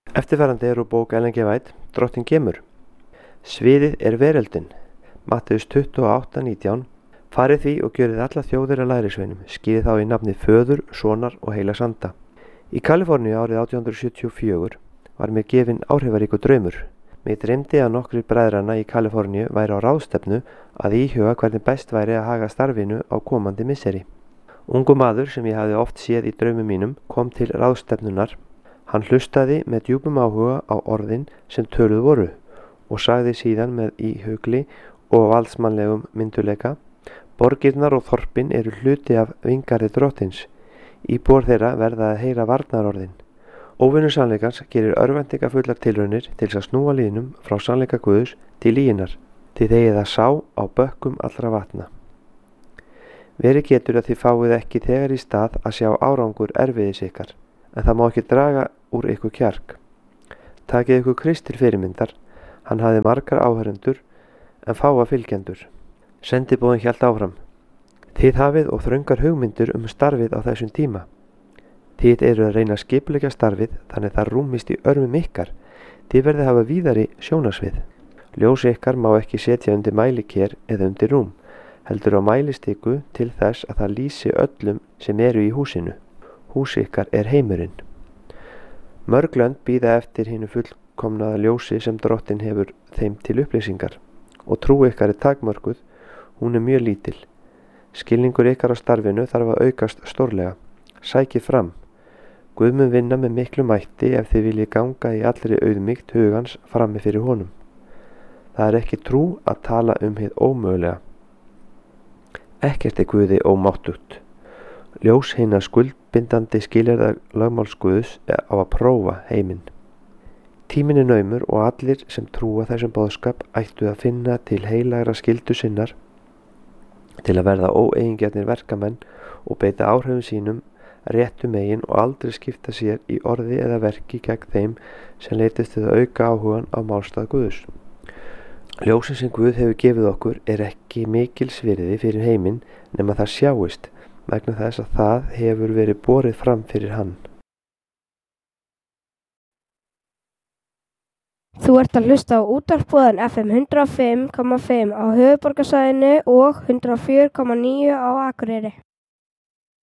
Eftirfarandi er úr bók Ellen G. White, Drottinn kemur. Sviðið er veröldin. Matteus 28:19. Farið því og gjörið alla þjóðir að lærisveinum, skýrið þá í nafni Föður, Sonar og Heilags Anda. Í Kaliforníu árið 1874 var mér gefinn áhrifaríkur draumur. Mig dreymdi að nokkrir bræðranna í Kaliforníu væri á ráðstefnu að íhuga hvernig best væri að haga starfinu á komandi misseri. Ungur maður sem ég hafði oft séð í draumum mínum kom til ráðstefnunar. Hann hlustaði með djúpum áhuga á orðin sem töluð voru og sagði síðan með íhugli og valdsmannlegum myndugleika: borgirnar og þorpin eru hluti af vingarði drottins. Íbúar þeirra verða að heyra varnarorðin. Óvinur sannleikans gerir örvæntingafullar tilraunir til að snúa lýðnum frá sannleika Guðs til lygginnar, því þegið það sá á bökkum allra vatna. Verið getur að þið fáið ekki þegar í stað að sjá árangur erfiðis ykkar, en það má ekki draga úr ykkur kjark. Takið ykkur Krist til fyrirmyndar, hann hafði margar áhörendur en fáa fylgjendur. Sendiboðinn hélt áfram: þið hafið og þröngar hugmyndir starfið á þessum tíma. Þið eru að reyna að skipuleggja starfið þannig það rúmist í örmum ykkar. Þið verðið hafa víðari sjónarsvið. Ljós ykkar má ekki setja undir mæliker eða undir rúm, heldur á mælistiku til þess að það lýsi öllum sem eru í húsinu. Hús ykkar er heimurinn. Mörg lönd bíða eftir hinu fullkomnaða ljósi sem Drottinn hefur þeim til upplýsingar og trú ykkar er takmörkuð, hún er mjög lítil. Skilningur ykkar á starfinu þarf að aukast stórlega. Sækið fram. Guð mun vinna með miklu mætti ef þið viljið ganga í allri auðmýkt hugans frammi fyrir honum. Það er ekki trú að tala hið ómögulega. Ekkert er Guði ómáttugt. Ljós hinna skuldbindandi skilyrða lögmáls Guðs á að prófa heiminn. Tíminn er naumur og allir sem trúa þessum boðskap ættu að finna til heilagra skyldu sinnar til að verða óeigingjarnir verkamenn og beita áhrifum sínum réttu megin og aldrei skipta sér í orði eða verki gegn þeim sem leitist til að auka áhugan á málstað Guðs. Ljósin sem Guð hefur gefið okkur er ekki mikils virði fyrir heiminn nema það sjáist, vegna þess að það hefur verið borið fram fyrir hann. Þú ert að hlusta á útvarpsboðan FM 105,5 á höfuðborgarsvæðinu og 104,9 á Akureyri.